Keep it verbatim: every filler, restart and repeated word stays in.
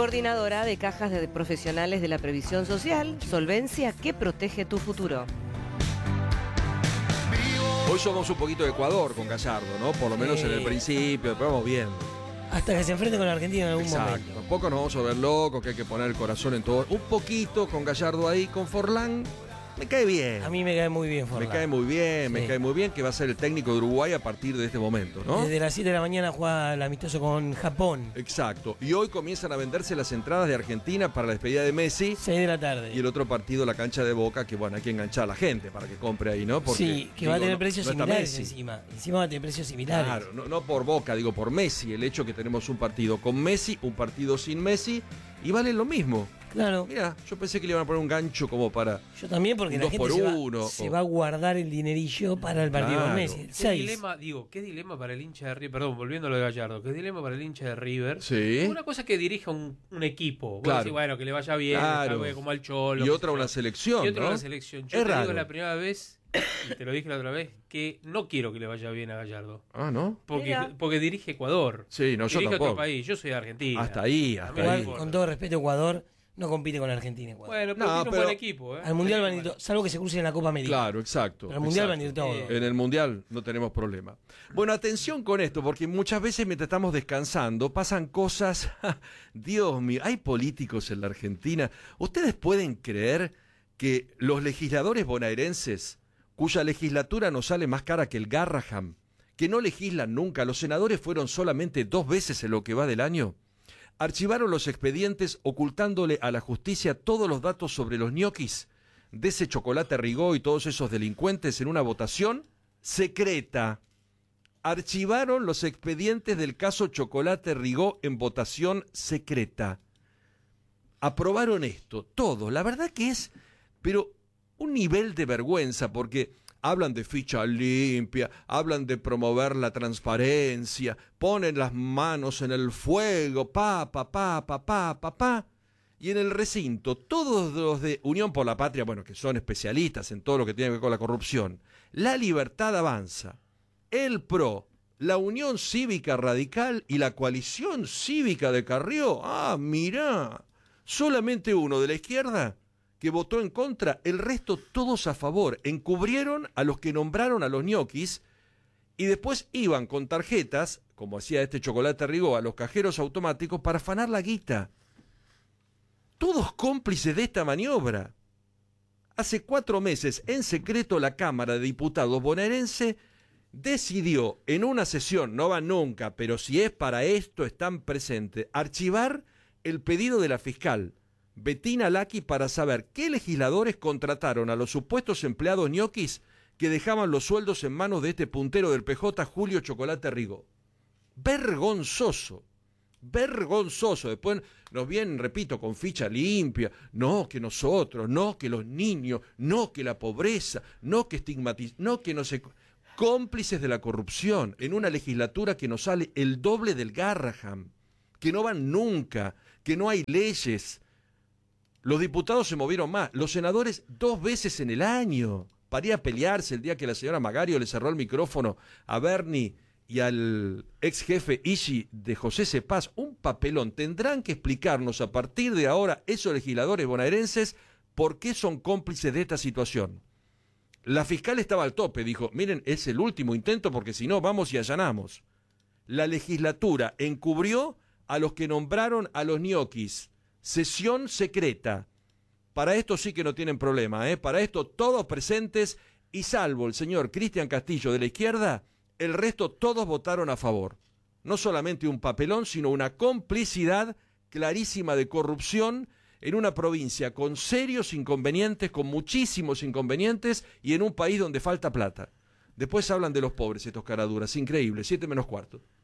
Coordinadora de Cajas de Profesionales de la Previsión Social, solvencia que protege tu futuro. Hoy somos un poquito de Ecuador con Gallardo, ¿no? Por lo menos Sí. en el principio, después vamos viendo. Hasta que se enfrente con la Argentina en algún Exacto. momento. Tampoco nos vamos a ver locos, que hay que poner el corazón en todo. Un poquito con Gallardo ahí, con Forlán, me cae bien. A mí me cae muy bien Forlán. Me cae muy bien, me Sí. cae muy bien que va a ser el técnico de Uruguay a partir de este momento, ¿no? Desde las siete de la mañana juega el amistoso con Japón. Exacto. Y hoy comienzan a venderse las entradas de Argentina para la despedida de Messi. seis de la tarde. Y el otro partido, la cancha de Boca, que bueno, hay que enganchar a la gente para que compre ahí, ¿no? Porque, sí, que digo, va a tener no- precios no está similares Messi. encima. Encima va a tener precios similares. Claro, no, no por Boca, digo por Messi. El hecho que tenemos un partido con Messi, un partido sin Messi, y vale lo mismo. Claro. Mira, yo pensé que le iban a poner un gancho como para... Yo también, porque Un la dos gente por se, va, uno, se o- va a guardar el dinerillo para el partido Claro. con Messi. El ¿Qué seis. dilema, digo, qué dilema para el hincha de River? Perdón, volviendo a lo de Gallardo, qué dilema para el hincha de River. Sí. Una cosa es que dirija un, un equipo. Vos Claro. decís, bueno, que le vaya bien, Claro. algo como al Cholo. Y qué otra sé yo. una selección, Y otra ¿no? una selección. Yo Es te raro. digo la primera vez, y te lo dije la otra vez, que no quiero que le vaya bien a Gallardo. Ah, ¿no? Porque, Mira. porque dirige Ecuador. Sí, no, yo dirige tampoco. otro país. Yo soy de Argentina. Hasta ahí, A mí hasta no me Igual, ahí. importa. con todo respeto, Ecuador no compite con Argentina. Ecuador. Bueno, pero No, tiene un pero- buen equipo. ¿eh? Al Mundial van a ir Bueno. todos, salvo que se crucen en la Copa América. Claro, exacto. Pero al Mundial exacto. van a ir todos. En el Mundial no tenemos problema. Bueno, atención con esto, porque muchas veces mientras estamos descansando pasan cosas... Dios mío, hay políticos en la Argentina. ¿Ustedes pueden creer que los legisladores bonaerenses, cuya legislatura nos sale más cara que el Garraham, que no legislan nunca, los senadores fueron solamente dos veces en lo que va del año, archivaron los expedientes ocultándole a la justicia todos los datos sobre los ñoquis de ese Chocolate Rigó y todos esos delincuentes en una votación secreta? Archivaron los expedientes del caso Chocolate Rigó en votación secreta. Aprobaron esto, todo. La verdad que es, pero un nivel de vergüenza, porque hablan de ficha limpia, hablan de promover la transparencia, ponen las manos en el fuego, pa, pa, pa, pa, pa, pa, pa. Y en el recinto, todos los de Unión por la Patria, bueno, que son especialistas en todo lo que tiene que ver con la corrupción, La Libertad Avanza, el P R O, la Unión Cívica Radical y la Coalición Cívica de Carrió. Ah, mirá, solamente uno de la izquierda que votó en contra, el resto todos a favor. Encubrieron a los que nombraron a los ñoquis y después iban con tarjetas, como hacía este Chocolate Rigó, a los cajeros automáticos para afanar la guita. Todos cómplices de esta maniobra. Hace cuatro meses, en secreto, la Cámara de Diputados bonaerense decidió en una sesión, no va nunca, pero si es para esto están presentes, archivar el pedido de la fiscal Bettina Lacchi para saber qué legisladores contrataron a los supuestos empleados ñoquis que dejaban los sueldos en manos de este puntero del P J, Julio Chocolate Rigó. Vergonzoso, vergonzoso. Después nos vienen, repito, con ficha limpia, no que nosotros, no que los niños, no que la pobreza, no que estigmatiz, no que no sé... Cómplices de la corrupción en una legislatura que nos sale el doble del Garraham, que no van nunca, que no hay leyes. Los diputados se movieron más, los senadores dos veces en el año, para ir a pelearse el día que la señora Magario le cerró el micrófono a Bernie y al ex jefe Ishi de José Cepaz. Un papelón. Tendrán que explicarnos a partir de ahora esos legisladores bonaerenses por qué son cómplices de esta situación. La fiscal estaba al tope, dijo, miren, es el último intento porque si no vamos y allanamos. La legislatura encubrió a los que nombraron a los ñoquis. Sesión secreta. Para esto sí que no tienen problema, ¿eh? Para esto todos presentes y salvo el señor Cristian Castillo de la izquierda, el resto todos votaron a favor. No solamente un papelón, sino una complicidad clarísima de corrupción en una provincia con serios inconvenientes, con muchísimos inconvenientes y en un país donde falta plata. Después hablan de los pobres estos caraduras, increíble, siete menos cuarto.